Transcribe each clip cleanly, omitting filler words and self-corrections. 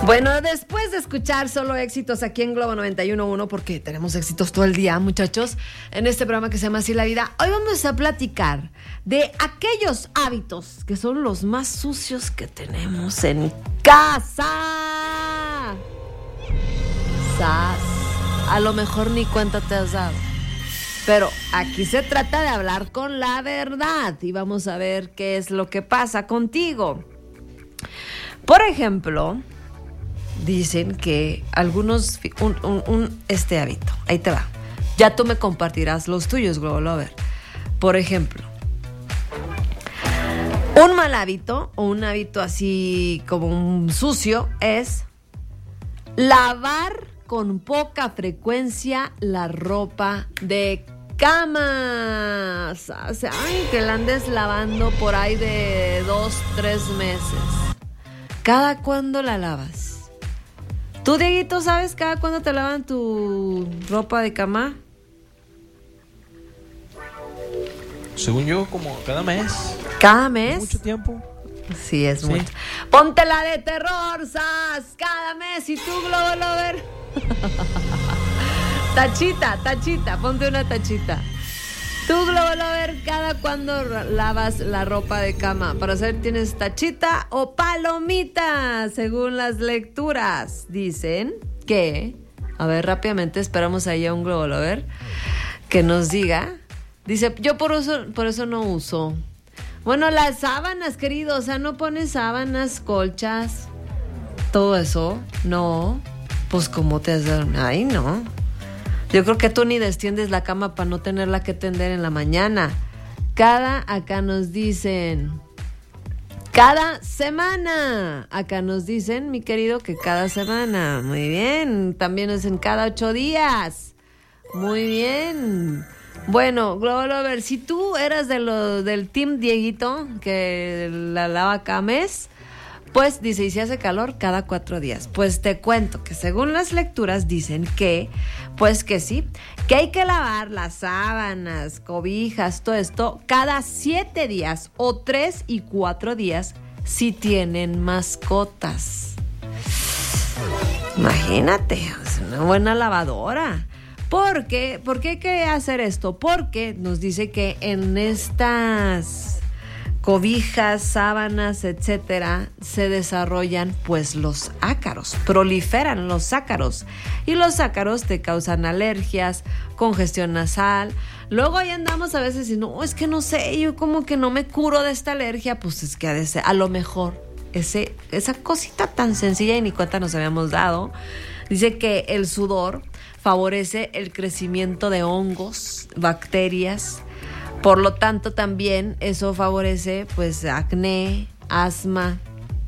Bueno, después de escuchar solo éxitos aquí en Globo 91.1, porque tenemos éxitos todo el día, muchachos, en este programa que se llama Así la Vida, hoy vamos a platicar de aquellos hábitos que son los más sucios que tenemos en casa. ¡Sas! A lo mejor ni cuenta te has dado. Pero aquí se trata de hablar con la verdad y vamos a ver qué es lo que pasa contigo. Por ejemplo, dicen que algunos, este hábito, ahí te va. Ya tú me compartirás los tuyos, Globo Lover. Por ejemplo, un mal hábito o un hábito así como un sucio es lavar con poca frecuencia la ropa de cama. O sea, que la andes lavando por ahí de 2-3 meses. ¿Cada cuándo la lavas? ¿Tú, Dieguito, sabes cada cuándo te lavan tu ropa de cama? Según yo, como cada mes. ¿Cada mes? Mucho tiempo. Sí, es mucho. Ponte la de terror, Sas, cada mes. ¿Y tú, Globo Lover? Tachita, ponte una tachita. Tú, Globo Lover, ¿cada cuándo lavas la ropa de cama? Para saber, ¿tienes tachita o palomita? Según las lecturas, dicen que... A ver, rápidamente, esperamos ahí a un Globo Lover que nos diga. Dice, yo por eso no uso. Bueno, las sábanas, querido, o sea, no pones sábanas, colchas, todo eso. No, pues ¿cómo te has dado? Ay, no. Yo creo que tú ni destiendes la cama para no tenerla que tender en la mañana. Acá nos dicen, cada semana. Acá nos dicen, mi querido, que cada semana. Muy bien. También es en cada 8 días. Muy bien. Bueno, Globo Lover, si tú eras del team Dieguito, que la lava cada mes, pues dice, y si hace calor, cada 4 días. Pues te cuento que según las lecturas dicen que, pues que sí, que hay que lavar las sábanas, cobijas, todo esto, cada 7 días o 3 y 4 días si tienen mascotas. Imagínate, es una buena lavadora. ¿Por qué hay que hacer esto? Porque nos dice que en estas cobijas, sábanas, etcétera, se desarrollan pues los ácaros, proliferan los ácaros y los ácaros te causan alergias, congestión nasal. Luego ahí andamos a veces y no, es que no sé, yo como que no me curo de esta alergia, pues es que a lo mejor esa cosita tan sencilla y ni cuenta nos habíamos dado. Dice que el sudor favorece el crecimiento de hongos, bacterias. Por lo tanto, también eso favorece pues acné, asma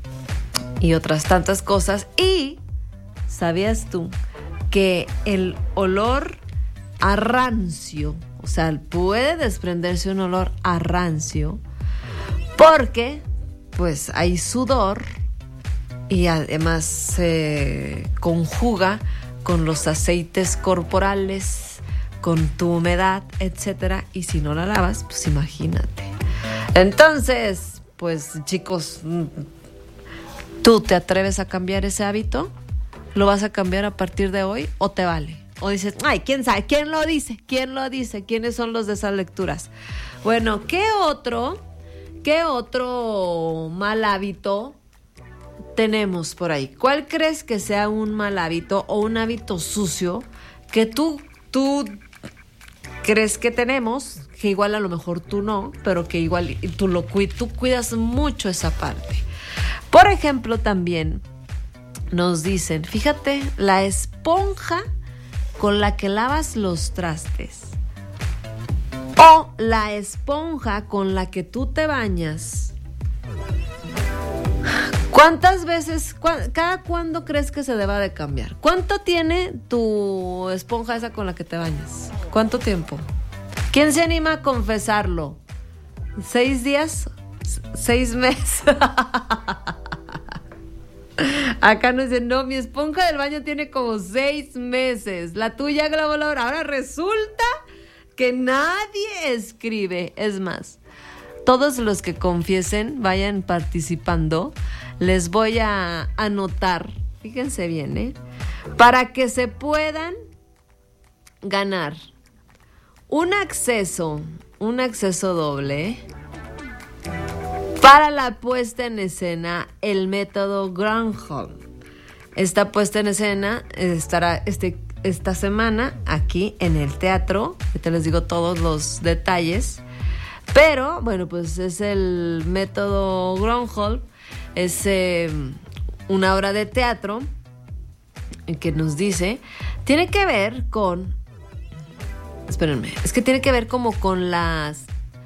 y otras tantas cosas. Y ¿sabías tú que el olor a rancio, o sea, puede desprenderse un olor a rancio porque pues hay sudor y además se conjuga con los aceites corporales, con tu humedad, etcétera, y si no la lavas, pues imagínate. Entonces, pues chicos, ¿tú te atreves a cambiar ese hábito? ¿Lo vas a cambiar a partir de hoy o te vale? O dices, ay, ¿quién sabe? ¿Quién lo dice? ¿Quiénes son los de esas lecturas? Bueno, ¿qué otro mal hábito tenemos por ahí? ¿Cuál crees que sea un mal hábito o un hábito sucio que tú crees que tenemos, que igual a lo mejor tú no, pero que igual tú cuidas mucho esa parte? Por ejemplo, también nos dicen, fíjate, la esponja con la que lavas los trastes o la esponja con la que tú te bañas. ¿Cuántas veces, cada cuándo crees que se deba de cambiar? ¿Cuánto tiene tu esponja esa con la que te bañas? ¿Cuánto tiempo? ¿Quién se anima a confesarlo? ¿6 días? ¿6 meses? Acá nos dicen, no, mi esponja del baño tiene como 6 meses. La tuya, Globo Lover. Ahora resulta que nadie escribe. Es más, todos los que confiesen, vayan participando. Les voy a anotar fíjense bien, para que se puedan ganar un acceso doble para la puesta en escena El Método Granholm. Esta puesta en escena estará esta semana aquí en el teatro. Ahorita les digo todos los detalles. Pero, bueno, pues es el Método Granholm. Es una obra de teatro que nos dice, tiene que ver con, espérenme, es que tiene que ver como con las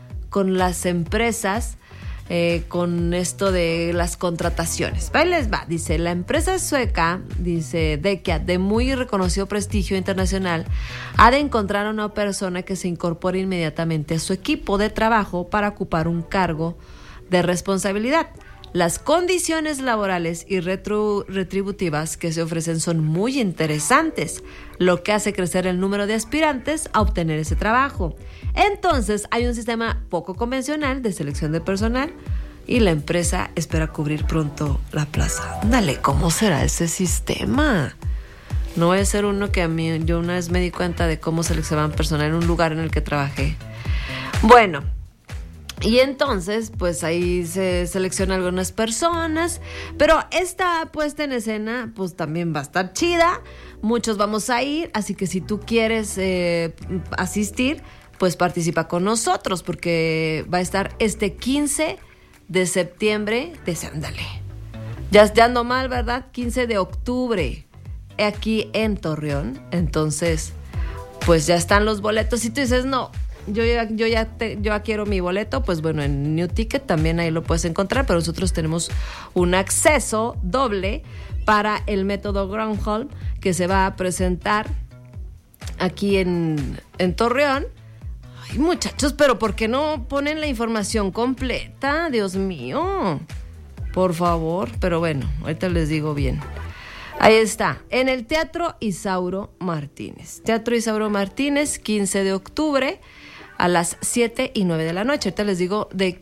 empresas, con esto de las contrataciones. Ahí les va, dice, la empresa sueca, dice Dekia, de muy reconocido prestigio internacional, ha de encontrar a una persona que se incorpore inmediatamente a su equipo de trabajo para ocupar un cargo de responsabilidad. Las condiciones laborales y retributivas que se ofrecen son muy interesantes, lo que hace crecer el número de aspirantes a obtener ese trabajo. Entonces, hay un sistema poco convencional de selección de personal y la empresa espera cubrir pronto la plaza. Ándale, ¿cómo será ese sistema? No voy a ser uno que yo una vez me di cuenta de cómo seleccionaban personal en un lugar en el que trabajé. Bueno, y entonces, pues ahí se seleccionan algunas personas, pero esta puesta en escena, pues también va a estar chida. Muchos vamos a ir, así que si tú quieres asistir, pues participa con nosotros, porque va a estar este 15 de septiembre, ándale. Ya ando mal, ¿verdad? 15 de octubre, aquí en Torreón. Entonces, pues ya están los boletos. Si tú dices, no, yo ya quiero mi boleto, pues bueno, en New Ticket también ahí lo puedes encontrar, pero nosotros tenemos un acceso doble para el Método Granholm que se va a presentar aquí en Torreón. Ay, muchachos, pero ¿por qué no ponen la información completa? Dios mío, por favor. Pero bueno, ahorita les digo bien. Ahí está, en el Teatro Isauro Martínez. Teatro Isauro Martínez, 15 de octubre, a las 7 y 9 de la noche. Ahorita les digo de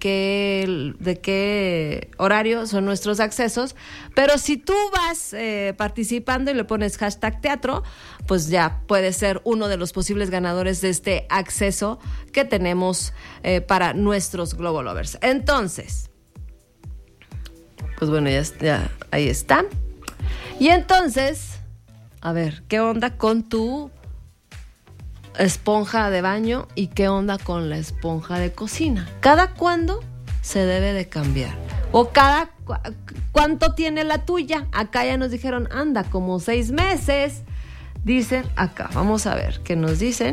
qué horario son nuestros accesos. Pero si tú vas participando y le pones #teatro, pues ya puedes ser uno de los posibles ganadores de este acceso que tenemos para nuestros Globo Lovers. Entonces, pues bueno, ya ahí está. Y entonces, a ver, ¿qué onda con tu esponja de baño y qué onda con la esponja de cocina? ¿Cada cuándo se debe de cambiar? ¿O cuánto tiene la tuya? Acá ya nos dijeron, anda, como 6 meses. Dicen acá, vamos a ver qué nos dicen.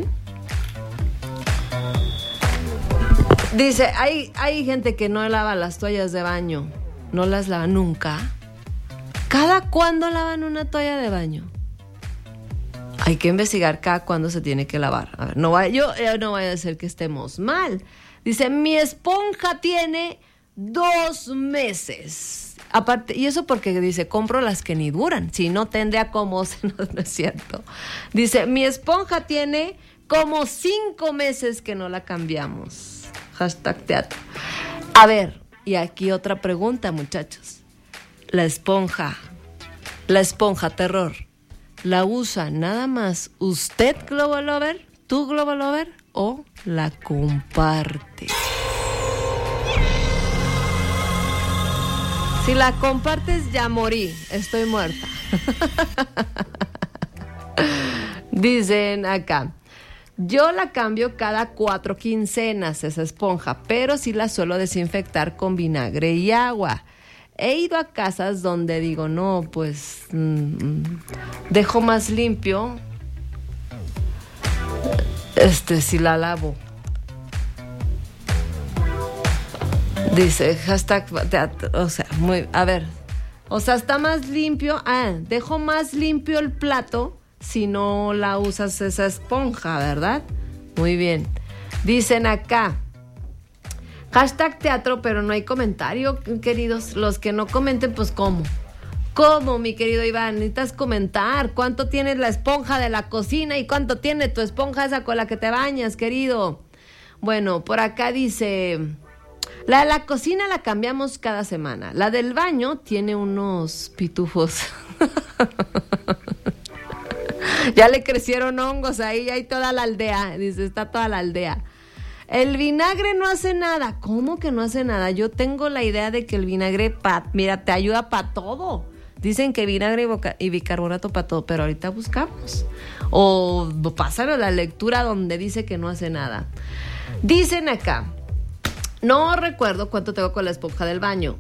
Dice, hay gente que no lava las toallas de baño, no las lava nunca. ¿Cada cuándo lavan una toalla de baño? Hay que investigar cada cuándo se tiene que lavar. A ver, no vaya a ser que estemos mal. Dice, mi esponja tiene 2 meses. Aparte, y eso porque dice, compro las que ni duran. Si no, tendría como, no es cierto. Dice, mi esponja tiene como 5 meses que no la cambiamos. #teatro. A ver, y aquí otra pregunta, muchachos. La esponja terror, ¿la usa nada más usted, Globo Lover, tú, Globo Lover, o la comparte? Si la compartes, ya morí, estoy muerta. Dicen acá, yo la cambio cada 4 quincenas esa esponja, pero sí la suelo desinfectar con vinagre y agua. He ido a casas donde digo, no, pues dejo más limpio si la lavo. Dice, o sea, está más limpio, dejo más limpio el plato si no la usas esa esponja, ¿verdad? Muy bien. Dicen acá, #teatro, pero no hay comentario, queridos. Los que no comenten, pues ¿cómo? ¿Cómo, mi querido Iván? Necesitas comentar. ¿Cuánto tiene la esponja de la cocina y cuánto tiene tu esponja esa con la que te bañas, querido? Bueno, por acá dice, La de la cocina la cambiamos cada semana. La del baño tiene unos pitufos. Ya le crecieron hongos ahí, hay toda la aldea. Dice, está toda la aldea. El vinagre no hace nada. ¿Cómo que no hace nada? Yo tengo la idea de que el vinagre, mira, te ayuda para todo. Dicen que vinagre y bicarbonato para todo, pero ahorita buscamos. O pasan a la lectura donde dice que no hace nada. Dicen acá, no recuerdo cuánto tengo con la esponja del baño.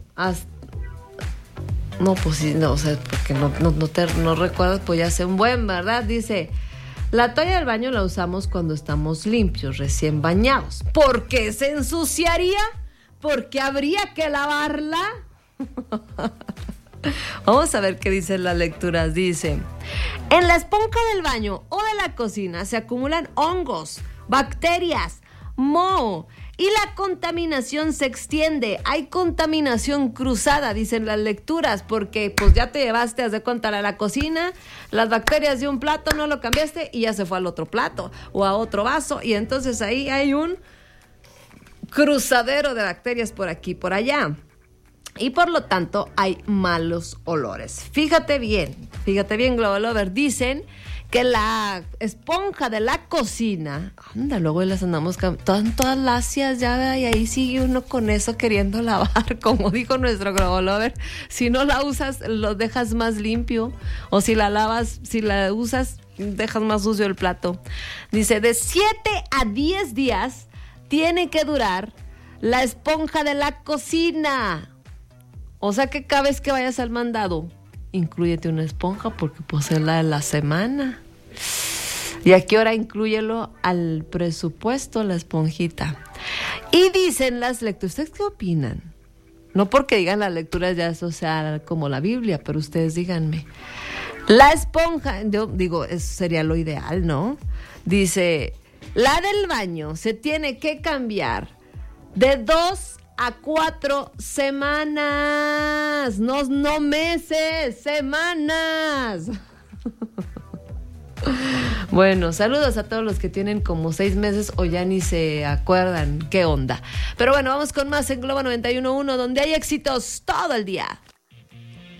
No, pues sí, no, o sea, porque no recuerdas, pues ya hace un buen, ¿verdad? Dice, la toalla del baño la usamos cuando estamos limpios, recién bañados. ¿Por qué se ensuciaría? ¿Porque habría que lavarla? Vamos a ver qué dicen las lecturas. Dice, en la esponja del baño o de la cocina se acumulan hongos, bacterias, moho, y la contaminación se extiende. Hay contaminación cruzada, dicen las lecturas, porque pues ya te llevaste, haz de cuenta, a la cocina, las bacterias de un plato, no lo cambiaste y ya se fue al otro plato o a otro vaso, y entonces ahí hay un cruzadero de bacterias por aquí, por allá. Y por lo tanto hay malos olores. Fíjate bien, Global Lover. Dicen que la esponja de la cocina, anda, luego las andamos todas lacias ya, y ahí sigue uno con eso queriendo lavar, como dijo nuestro Global Lover. Si no la usas, lo dejas más limpio, o si la lavas, si la usas, dejas más sucio el plato. Dice, de 7 a 10 días tiene que durar la esponja de la cocina. O sea que cada vez que vayas al mandado, inclúyete una esponja, porque pues es la de la semana. ¿Y a qué hora inclúyelo al presupuesto la esponjita? Y dicen las lecturas, ¿ustedes qué opinan? No porque digan las lecturas ya eso sea como la Biblia, pero ustedes díganme. La esponja, yo digo, eso sería lo ideal, ¿no? Dice, la del baño se tiene que cambiar de 2 a 4 semanas, no meses, semanas. Bueno, saludos a todos los que tienen como 6 meses o ya ni se acuerdan qué onda. Pero bueno, vamos con más en Globo 91.1, donde hay éxitos todo el día.